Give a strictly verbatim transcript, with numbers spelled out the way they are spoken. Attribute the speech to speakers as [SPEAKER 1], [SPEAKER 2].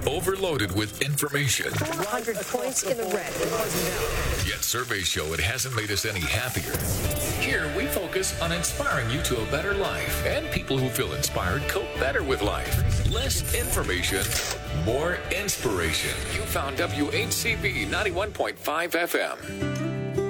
[SPEAKER 1] overloaded with information.
[SPEAKER 2] four hundred points in the red.
[SPEAKER 1] Yet surveys show it hasn't made us any happier. Here we focus on inspiring you to a better life, and people who feel inspired cope better with life. Less information, more inspiration. You found W H C B ninety-one point five F M.